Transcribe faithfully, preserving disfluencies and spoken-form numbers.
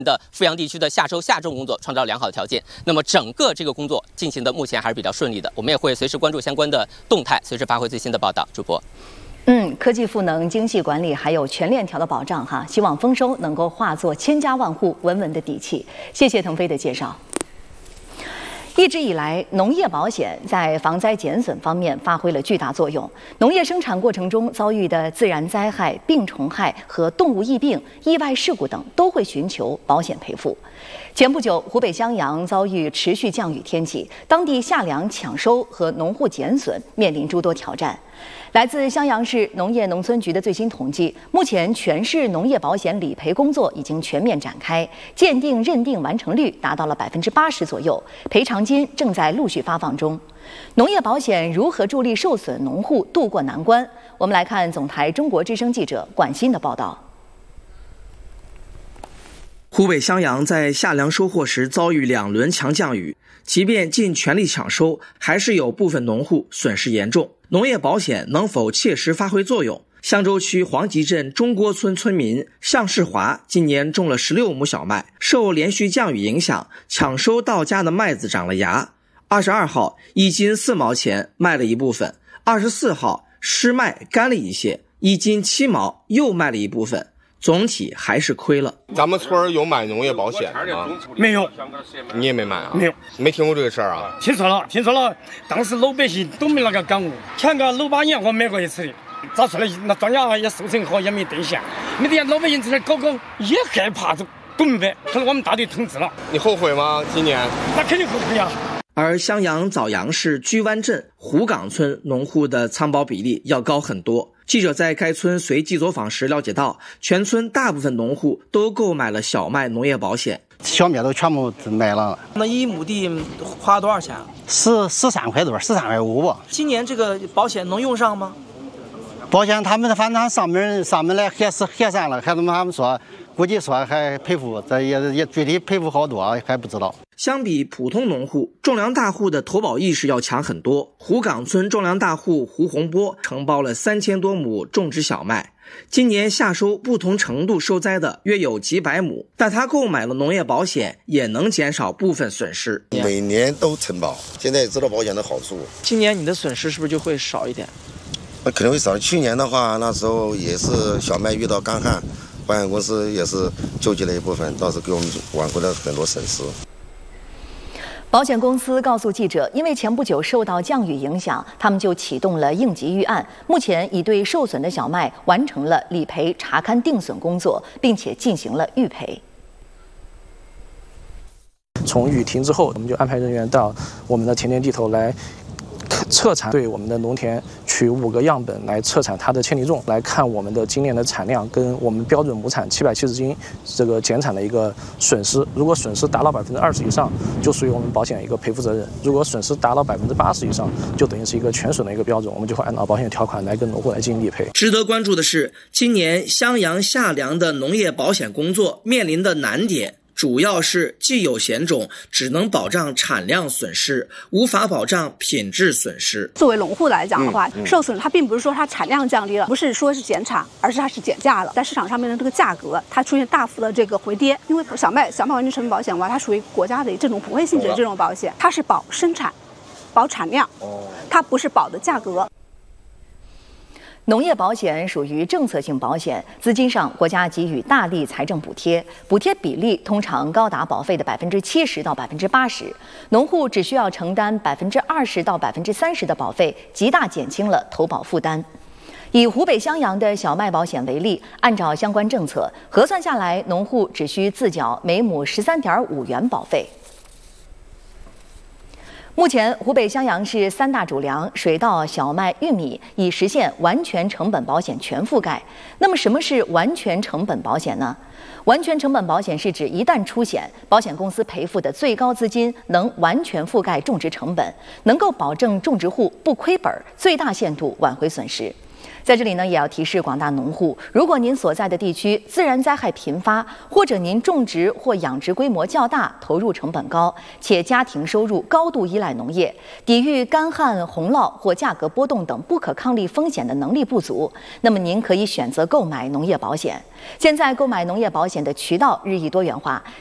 的阜阳地区的夏收夏种工作创造良好的条件。那么整个这个工作进行的目前还是比较顺利的，我们也会随时关注相关的动态，随时发挥最新的报道。主播， 嗯，科技赋能、精细管理，还有全链条的保障哈，希望丰收能够化作千家万户稳稳的底气。谢谢腾飞的介绍。一直以来，农业保险在防灾减损方面发挥了巨大作用。农业生产过程中遭遇的自然灾害、病虫害和动物疫病、意外事故等，都会寻求保险赔付。前不久，湖北襄阳遭遇持续降雨天气，当地夏粮抢收和农户减损面临诸多挑战。来自襄阳市农业农村局的最新统计，目前全市农业保险理赔工作已经全面展开，鉴定认定完成率达到了百分之八十左右，赔偿金正在陆续发放中。农业保险如何助力受损农户渡过难关？我们来看总台中国之声记者管欣的报道。 湖北襄阳在夏粮收获时遭遇两轮强降雨，即便尽全力抢收，还是有部分农户损失严重。农业保险能否切实发挥作用？襄州区黄集镇中郭村村民向世华今年种了十六亩小麦，受连续降雨影响，抢收到家的麦子长了芽。二十二号一斤四毛钱卖了一部分，二十四号湿麦干了一些，一斤七毛又卖了一部分。总体还是亏了。 咱们村有买农业保险吗？ 没有。 你也没买啊？ 没有， 没听过这个事儿啊？ 听说了，听说了。当时老百姓都没那个感悟，前个六八年我买过一次的，找出来那庄稼也收成好，也没兑现。没得老百姓在那搞搞，也害怕，都不明白。可能我们大队统治了。 你后悔吗？今年？ 那肯定后悔呀。 而襄阳枣阳市居湾镇湖岗村农户的参保比例要高很多。记者在该村随机走访时了解到，全村大部分农户都购买了小麦农业保险， 小麦都全部买了。 那一亩地花多少钱？ 十十三块多，十三块五吧。 今年这个保险能用上吗？ 保险他们反正上门上门来核实核算了，还他们他们说，估计说还赔付，这也也具体赔付好多还不知道。 相比普通农户，种粮大户的投保意识要强很多。湖岗村种粮大户胡洪波承包了三千多亩种植小麦，今年夏收不同程度受灾的约有几百亩，但他购买了农业保险，也能减少部分损失。 每年都承保，现在也知道保险的好处。 今年你的损失是不是就会少一点？ 那肯定会少。去年的话，那时候也是小麦遇到干旱，保险公司也是救济了一部分，倒是给我们挽回了很多损失。 保险公司告诉记者，因为前不久受到降雨影响，他们就启动了应急预案，目前已对受损的小麦完成了理赔查勘定损工作，并且进行了预赔。 从雨停之后，我们就安排人员到我们的田间地头来测产，对我们的农田取五个样本来测产它的千粒重，来看我们的今年的产量跟我们标准亩产七百七十斤这个减产的一个损失。如果损失达到百分之二十以上，就属于我们保险的一个赔付责任；如果损失达到百分之八十以上，就等于是一个全损的一个标准，我们就会按照保险条款来跟农户来进行理赔。 值得关注的是，今年襄阳夏粮的农业保险工作面临的难点。主要是既有险种，只能保障产量损失，无法保障品质损失。 作为农户来讲的话，嗯嗯、受损它并不是说它产量降低了，不是说是减产，而是它是减价了。在市场上面的这个价格，它出现大幅的这个回跌。因为小麦小麦完全成本保险的话，它属于国家的这种普惠性质的这种保险，它是保生产、保产量，它不是保的价格。 农业保险属于政策性保险，资金上国家给予大力财政补贴，补贴比例通常高达保费的百分之七十到百分之八十，农户只需要承担百分之二十到百分之三十的保费，极大减轻了投保负担。以湖北襄阳的小麦保险为例，按照相关政策核算下来，农户只需自缴每亩十三点五元保费。目前，湖北襄阳市三大主粮水稻、小麦、玉米已实现完全成本保险全覆盖。那么，什么是完全成本保险呢？完全成本保险是指一旦出险，保险公司赔付的最高资金能完全覆盖种植成本，能够保证种植户不亏本，最大限度挽回损失。 在这里呢，也要提示广大农户，如果您所在的地区自然灾害频发，或者您种植或养殖规模较大，投入成本高，且家庭收入高度依赖农业，抵御干旱、洪涝或价格波动等不可抗力风险的能力不足，那么您可以选择购买农业保险。现在购买农业保险的渠道日益多元化，